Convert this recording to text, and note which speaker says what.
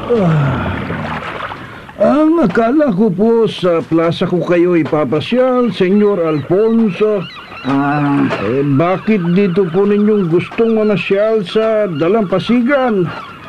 Speaker 1: Ang akala ko po sa plaza ko kayo ipapasyal, Senyor Alfonso. Bakit dito po ninyong gustong manasyal sa Dalampasigan?